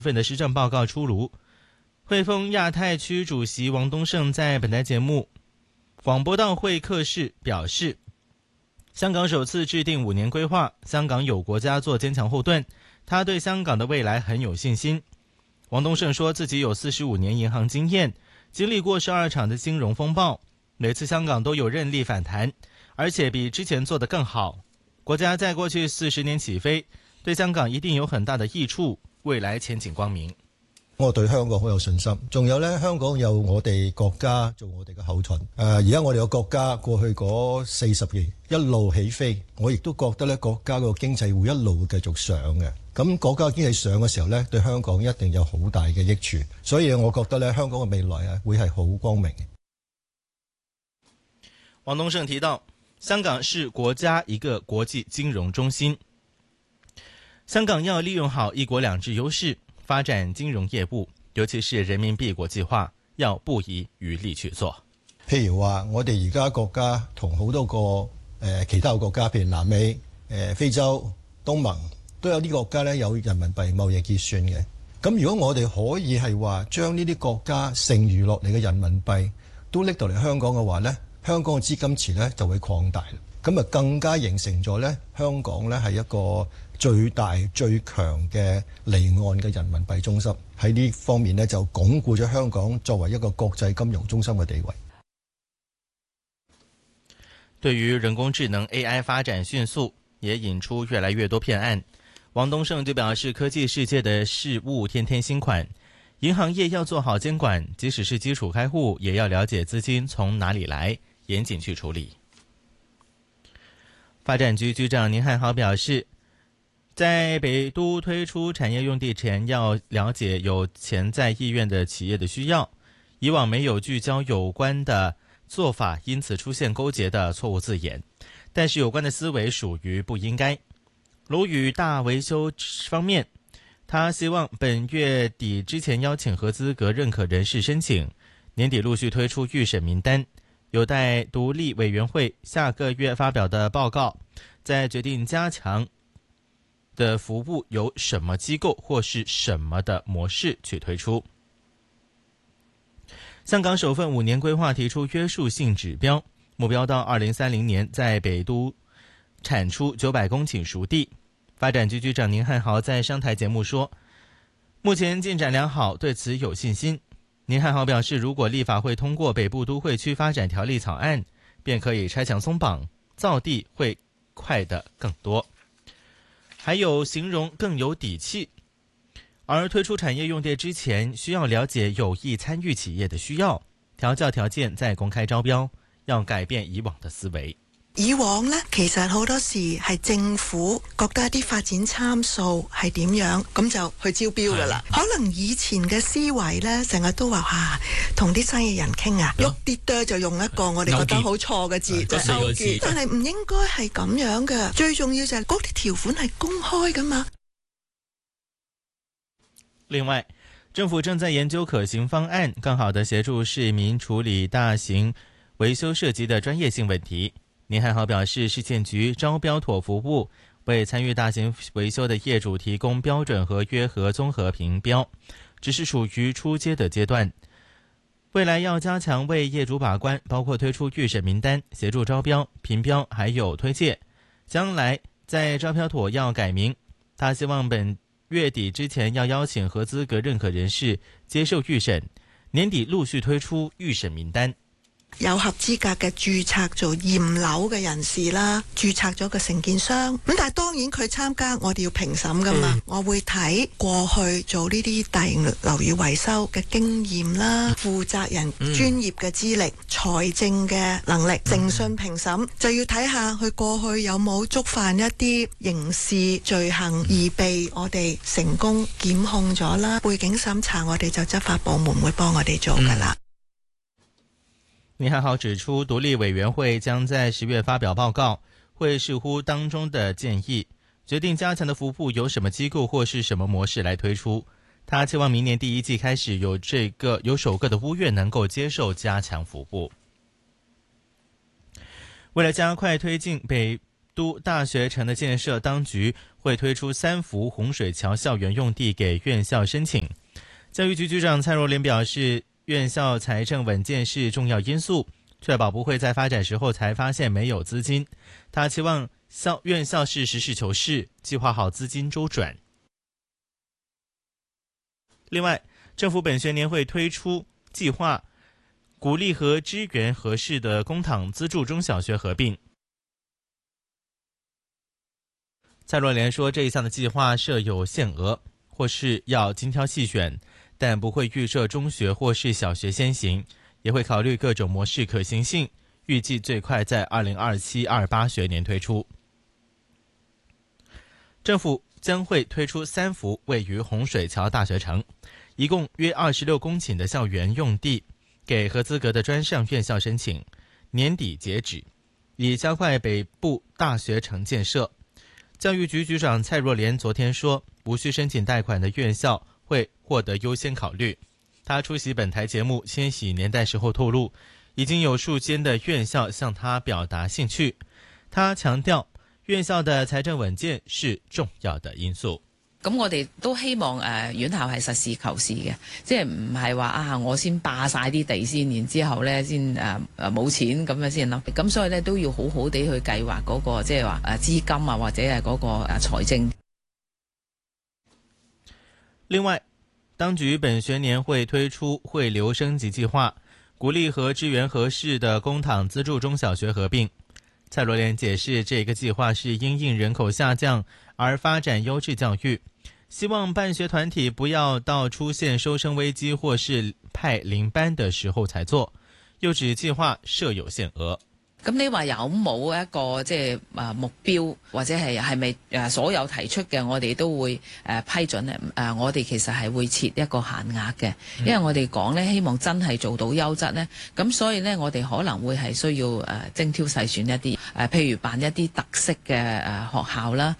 份的施政报告出炉。汇丰亚太区主席王东胜在本台节目广播道会客室表示，香港首次制定5年规划，香港有国家做坚强后盾，他对香港的未来很有信心。王东胜说自己有45年银行经验，经历过12场的金融风暴，每次香港都有韧力反弹，而且比之前做得更好。国家在过去40年起飞，对香港一定有很大的益处，未来前景光明。 我對香港好有信心，仲有呢，香港有我哋國家做我哋嘅後盾。而家我哋個國家過去嗰40年一路起飛，我亦都覺得呢國家個經濟會一路繼續上嘅。咁國家經濟上嘅時候呢，對香港一定有好大嘅益處，所以我覺得呢香港嘅未來會係好光明嘅。 王東勝提到，香港是國家一個國際金融中心，香港要利用好一國兩制優勢，發展金融業務，尤其是人民幣國際化，要不遺餘力去做。 譬如話，我哋而家國家同好多個其他國家，譬如南美、非洲、東盟，都有啲國家呢有人民幣貿易結算嘅。咁如果我哋可以係話將呢啲國家剩餘落嚟嘅人民幣都拎到嚟香港嘅話呢，香港嘅資金池呢就會擴大，咁啊更加形成咗呢香港呢係一個最大最強嘅離岸嘅人民幣中心，喺呢方面呢就鞏固咗香港作為一個國際金融中心嘅地位。 對於人工智能 AI 發展迅速，也引出越來越多騙案。王東勝就表示，科技世界的事物天天新款，銀行業要做好監管，即使是基礎開戶，也要了解資金從哪裡來，嚴謹去處理。發展局局長寧漢豪表示，在北都推出產業用地前，要了解有潛在意願的企業的需要。以往沒有聚焦有關的做法，因此出現勾結的錯誤字眼。但是有關的思維屬於不應該。樓宇大維修方面，他希望本月底之前邀請合資格認可人士申請，年底陸續推出預審名單，有待獨立委員會下個月發表的報告，再決定加強的服務由什麼機構或是什麼的模式去推出。香港首份5年規劃提出約束性指標，目標到2030年在北都產出900公頃熟地。發展局局長寧漢豪在商台節目說，目前進展良好，對此有信心。寧漢豪表示，如果立法會通過北部都會區發展條例草案，便可以拆牆鬆綁，造地會快得更多。還有形容更有底氣。而推出產業用地之前，需要了解有意參與企業的需要，調校條件再公開招標，要改變以往的思維。 以往呢，其實好多時係政府覺得一啲發展參數係點樣，咁就去招標噶啦。可能以前嘅思維呢，成日都話同啲生意人傾啊，喐啲多就用一個我哋覺得好錯嘅字，就勾結。但係唔應該係咁樣嘅，最重要就係嗰啲條款係公開噶嘛。 另外，政府正在研究可行方案，更好地協助市民處理大型維修涉及的專業性問題。寧漢豪表示，市建局招標妥服務為參與大型維修的業主提供標準合約和綜合評標，只是屬於初階的階段。未來要加強為業主把關，包括推出預審名單，協助招標、評標還有推介。將來在招標妥要改名，他希望本月底之前要邀請合資格認可人士接受預審，年底陸續推出預審名單。 有合資格嘅註冊做驗樓嘅人士啦，註冊咗個承建商，咁但係當然佢參加我哋要評審噶嘛，我會睇過去做呢啲大型樓宇維修嘅經驗啦，負責人專業嘅資歷、財政嘅能力，誠信評審就要睇下佢過去有冇觸犯一啲刑事罪行而被我哋成功檢控咗啦，背景審查我哋就執法部門會幫我哋做噶啦。 寧漢豪指出，獨立委員會將在10月發表報告，會視乎當中的建議，決定加強的服務由什麼機構或是什麼模式來推出。他期望明年第一季開始有首個的屋苑能夠接受加強服務。為了加快推進北都大学城的建设，当局会推出3幅洪水桥校园用地给院校申请。教育局局长蔡若莲表示，院校财政稳健是重要因素，确保不会在发展时候才发现没有资金。他期望院校是实事求是，计划好资金周转。另外，政府本学年会推出计划，鼓励和支援合适的公帑资助中小学合并。蔡若莲说，这一项的计划设有限额，或是要精挑细选，但不会预设中学或是小学先行，也会考虑各种模式可行性，预计最快在2027-28学年推出。政府将会推出3幅位于洪水桥大学城，一共约26公顷的校园用地，给合资格的专上院校申请，年底截止，以加快北部大学城建设。教育局局长蔡若莲昨天说，无需申请贷款的院校会获得优先考虑。他出席本台节目《千禧年代》时候透露，已经有数间的院校向他表達興趣。他強調，院校的財政穩健是重要的因素。 咁我哋都希望院校係實事求是嘅，即係唔係話我先霸晒啲地先，然之後咧先冇錢咁樣先咯。咁所以咧都要好好地去計劃嗰個即係話資金啊，或者係嗰個財政。 另外，當局本學年會推出匯流升級計劃，鼓勵和支援合適的公帑資助中小學合併。蔡若蓮解釋，這個計劃是因應人口下降而發展優質教育，希望辦學團體不要到出現收生危機或是派零班的時候才做，又指計劃設有限額。 咁你話有冇一個即係目標，或者係咪所有提出嘅我哋都會批准咧？我哋其實係會設一個限額嘅，因為我哋講咧希望真係做到優質咧，咁所以咧我哋可能會係需要精挑細選一啲譬如辦一啲特色嘅學校啦。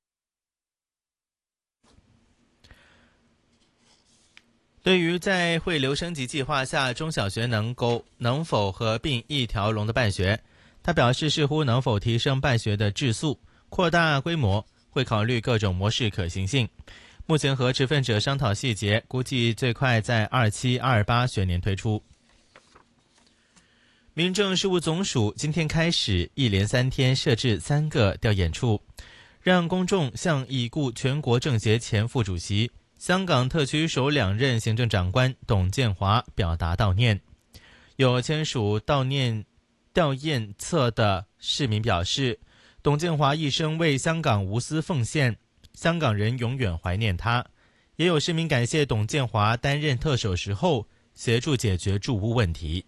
對於在匯流升級計劃下中小學能否合併一條龍的辦學，他表示視乎能否提升辦學的質素，擴大規模，會考慮各種模式可行性。目前和持份者商討細節，估計最快在27-28學年推出。民政事務總署今天開始一連3天設置3個調研處，讓公眾向已故全國政協前副主席香港特區首2任行政長官董建華表達悼念。有簽署悼唁冊的市民表示，董建華一生為香港無私奉獻，香港人永遠懷念他。也有市民感謝董建華擔任特首時候協助解決住屋問題。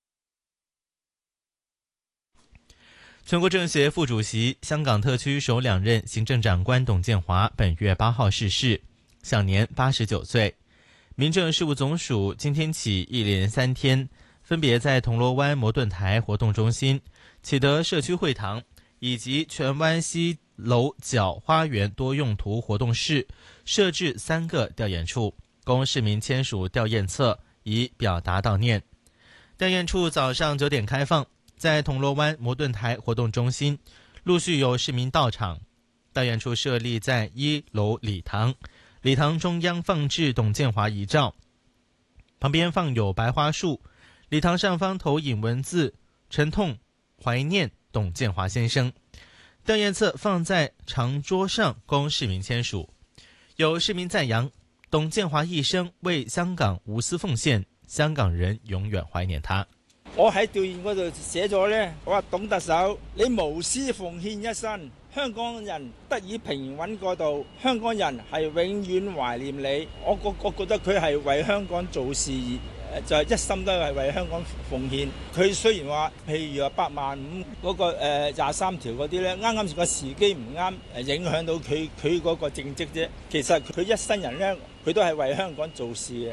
全國政協副主席、香港特區首2任行政長官董建華本月8號逝世，享年89歲。民政事務總署今天起一連3天，分別在銅鑼灣摩頓台活動中心、啟德社區會堂以及荃灣西樓角花園多用途活動室設置3個調研處，供市民簽署悼唁冊，以表達悼念。調研處早上9點開放，在銅鑼灣摩頓台活動中心陸續有市民到場。悼唁處設立在1樓禮堂，禮堂中央放置董建華遺照，旁邊放有白花樹，禮堂上方投影文字沉痛懷念董建華先生。悼唁冊放在長桌上供市民簽署。有市民讚揚董建華一生為香港無私奉獻，香港人永遠懷念他。 我喺悼唁嗰度寫咗呢，我話董特首，你無私奉獻一生，香港人得以平穩過渡，香港人係永遠懷念你。我覺得佢係為香港做事，就係一心都係為香港奉獻。佢雖然話，譬如話85000嗰個23條嗰啲呢，啱啱個時機唔啱，影響到佢嗰個政績啫。其實佢一生人呢，佢都係為香港做事嘅。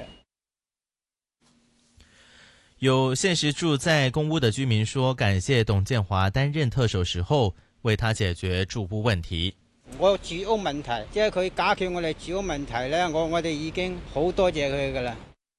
有現時住在公屋的居民說，感謝董建華擔任特首時候為他解決住屋問題。 我住屋問題，即係佢解決我哋住屋問題呢，我哋已經好多謝佢㗎喇。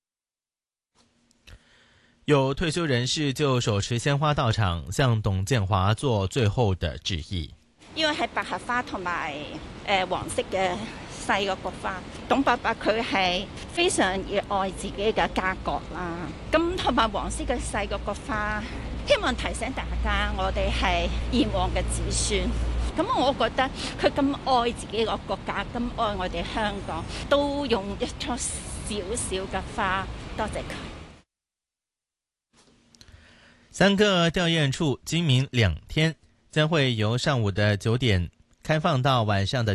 有退休人士就手持鮮花到場，向董建華做最後的致意。 因為係百合花同埋黃色嘅細個菊花。董伯伯佢係非常熱愛自己嘅家國啦，咁同埋黃色嘅細個菊花，希望提醒大家我哋係炎黃嘅子孫。咁我覺得佢咁愛自己個國家，咁愛我哋香港，都用一撮小小嘅花，多謝佢。 3個弔唁處今明2天將會由上午的9點開放到晚上的